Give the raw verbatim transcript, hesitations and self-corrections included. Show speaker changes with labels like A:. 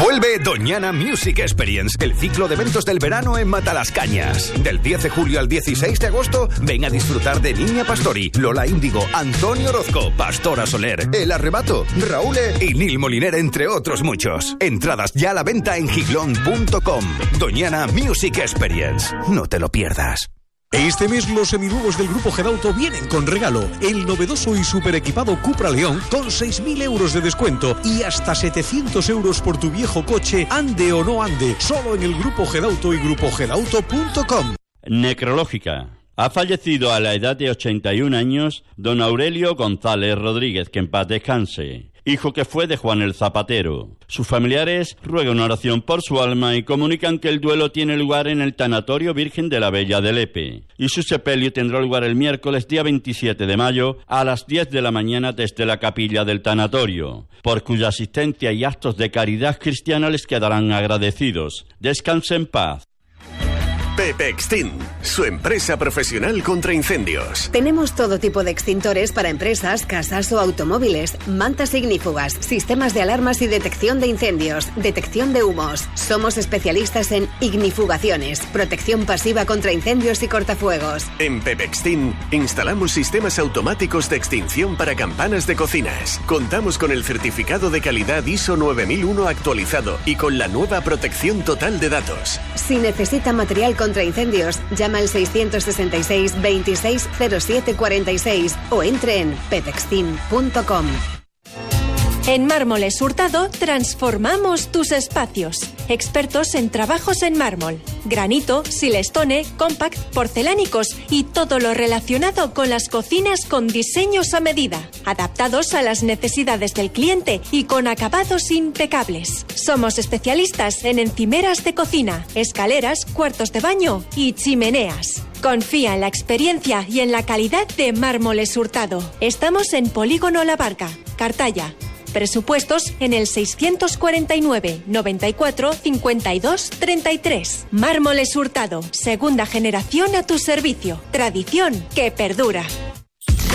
A: Vuelve Doñana Music Experience, el ciclo de eventos del verano en Matalascañas. Del diez de julio al dieciséis de agosto, ven a disfrutar de Niña Pastori, Lola Índigo, Antonio Orozco, Pastora Soler, El Arrebato, Raúl y Nil Moliner, entre otros muchos. Entradas ya a la venta en giglón punto com. Doñana Music Experience. No te lo pierdas.
B: Este mes los seminuevos del Grupo Gedauto vienen con regalo. El novedoso y super equipado Cupra León con seis mil euros de descuento y hasta setecientos euros por tu viejo coche, ande o no ande. Solo en el Grupo Gedauto y grupo gedauto punto com.
C: Necrológica. Ha fallecido a la edad de ochenta y un años don Aurelio González Rodríguez, que en paz descanse, hijo que fue de Juan el Zapatero. Sus familiares ruegan una oración por su alma y comunican que el duelo tiene lugar en el Tanatorio Virgen de la Bella de Lepe, y su sepelio tendrá lugar el miércoles día veintisiete de mayo a las diez de la mañana desde la capilla del tanatorio, por cuya asistencia y actos de caridad cristiana les quedarán agradecidos. Descanse en paz.
D: Pepextin, su empresa profesional contra incendios.
E: Tenemos todo tipo de extintores para empresas, casas o automóviles, mantas ignífugas, sistemas de alarmas y detección de incendios, detección de humos. Somos especialistas en ignifugaciones, protección pasiva contra incendios y cortafuegos.
D: En Pepextin instalamos sistemas automáticos de extinción para campanas de cocinas. Contamos con el certificado de calidad I S O nueve mil uno actualizado y con la nueva protección total de datos.
E: Si necesita material contra incendios, llama al seiscientos sesenta y seis veintiséis cero siete cuarenta y seis o entre en pepextin punto com.
F: En Mármoles Hurtado transformamos tus espacios. Expertos en trabajos en mármol, granito, silestone, compact, porcelánicos y todo lo relacionado con las cocinas con diseños a medida, adaptados a las necesidades del cliente y con acabados impecables. Somos especialistas en encimeras de cocina, escaleras, cuartos de baño y chimeneas. Confía en la experiencia y en la calidad de Mármoles Hurtado. Estamos en Polígono La Barca, Cartaya. Presupuestos en el seiscientos cuarenta y nueve, noventa y cuatro, cincuenta y dos, treinta y tres. Mármoles Hurtado, segunda generación a tu servicio. Tradición que perdura.